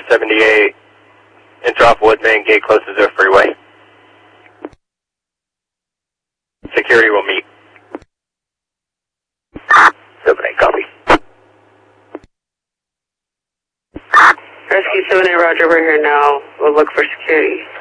78, enter off Wood Main, gate close to the freeway. Security will meet. 78, copy. Rescue 78, roger, we're here now. We'll look for security.